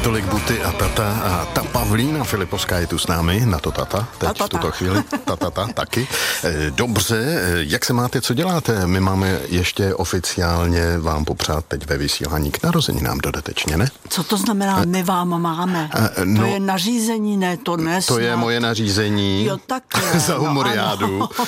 Tolik Buty a Tata a ta Pavlína Filipovská je tu s námi, na to Tata, teď v tuto chvíli, Tata taky. Dobře, jak se máte, co děláte? My máme ještě oficiálně vám popřát teď ve vysílání k narozeninám dodatečně, ne? Co to znamená, my vám máme? To je nařízení, ne, to ne. To je moje nařízení. Jo, takhle. Za humoriádu.